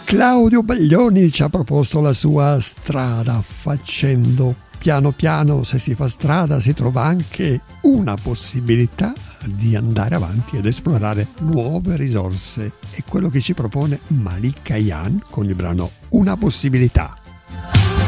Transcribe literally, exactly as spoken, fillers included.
Claudio Baglioni ci ha proposto la sua strada, facendo piano piano, se si fa strada, si trova anche una possibilità di andare avanti ed esplorare nuove risorse. È quello che ci propone Malik Kayan con il brano Una possibilità.